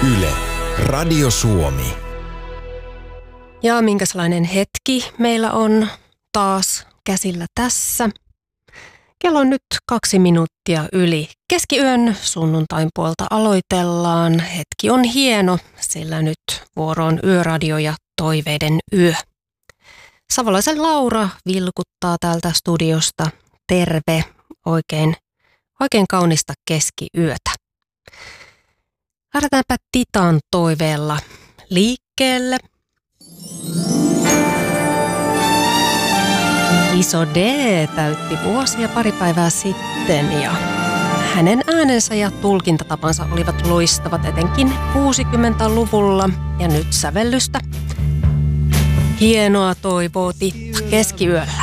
Yle, Radio Suomi. Ja minkälainen hetki meillä on taas käsillä tässä. Kello on nyt 2 minuuttia yli keskiyön, sunnuntain puolta aloitellaan. Hetki on hieno, sillä nyt vuoroon Yöradio ja toiveiden yö. Savolaisen Laura vilkuttaa täältä studiosta. Terve, oikein kaunista keskiyötä. Lähdetäänpä Titan toiveella liikkeelle. Iso D täytti vuosia pari päivää sitten ja hänen äänensä ja tulkintatapansa olivat loistavat etenkin 60-luvulla ja nyt sävellystä. Hienoa toivoo Titta keskiyöllä.